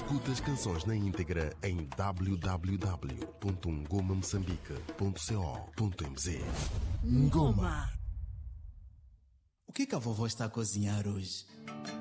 Escuta as canções na íntegra em www.ngomamoçambique.co.mz. Ngoma. O que a vovó está a cozinhar hoje?